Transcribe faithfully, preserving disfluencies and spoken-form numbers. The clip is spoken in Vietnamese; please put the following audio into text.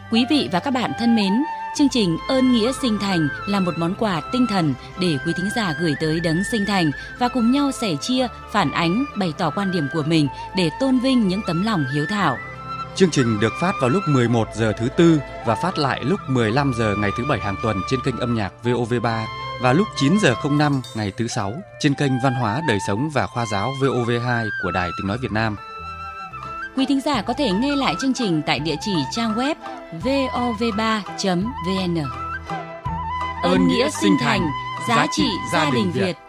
Quý vị và các bạn thân mến, chương trình Ơn Nghĩa Sinh Thành là một món quà tinh thần để quý thính giả gửi tới Đấng Sinh Thành và cùng nhau sẻ chia, phản ánh, bày tỏ quan điểm của mình để tôn vinh những tấm lòng hiếu thảo. Chương trình được phát vào lúc mười một giờ thứ tư và phát lại lúc mười lăm giờ ngày thứ bảy hàng tuần trên kênh âm nhạc vê o vê ba và lúc chín giờ không năm ngày thứ sáu trên kênh Văn hóa, Đời sống và Khoa giáo vê o vê hai của Đài Tiếng nói Việt Nam. Quý thính giả có thể nghe lại chương trình tại địa chỉ trang web vov ba chấm vn. Ơn Nghĩa Sinh Thành, giá trị gia đình Việt.